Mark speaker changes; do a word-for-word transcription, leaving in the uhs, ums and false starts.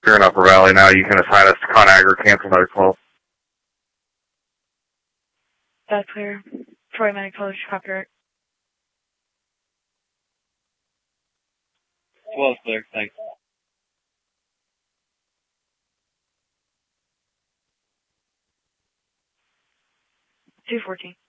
Speaker 1: You're in Upper Valley now. You can assign us to ConAgra, cancel another twelve.
Speaker 2: That's clear. Troy Medic College, copyright.
Speaker 3: twelve clear, thanks.
Speaker 2: two fourteen.